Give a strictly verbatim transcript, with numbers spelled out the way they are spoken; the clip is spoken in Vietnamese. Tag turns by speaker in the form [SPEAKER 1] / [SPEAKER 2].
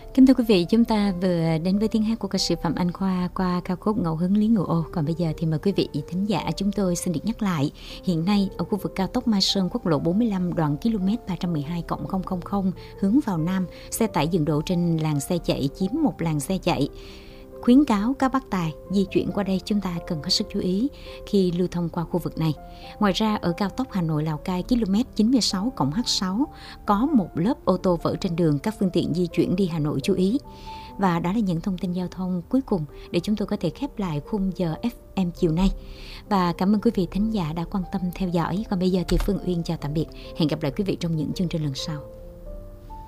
[SPEAKER 1] Kính thưa quý vị, chúng ta vừa đến với tiếng hát của ca sĩ Phạm Anh Khoa qua ca khúc Ngẫu hứng Lý Ngựa Ô. Còn bây giờ thì mời quý vị thính giả chúng tôi xin được nhắc lại. Hiện nay ở khu vực cao tốc Mai Sơn quốc lộ bốn mươi lăm đoạn km ba trăm mười hai cộng không không không hướng vào Nam, xe tải dừng đỗ trên làn xe chạy chiếm một làn xe chạy. Khuyến cáo các bác tài di chuyển qua đây chúng ta cần hết sức chú ý khi lưu thông qua khu vực này. Ngoài ra ở cao tốc Hà Nội Lào Cai km chín mươi sáu cộng H sáu có một lớp ô tô vỡ trên đường, các phương tiện di chuyển đi Hà Nội chú ý. Và đó là những thông tin giao thông cuối cùng để chúng tôi có thể khép lại khung giờ ép em chiều nay. Và cảm ơn quý vị thính giả đã quan tâm theo dõi. Còn bây giờ thì Phương Uyên chào tạm biệt. Hẹn gặp lại quý vị trong những chương trình lần sau.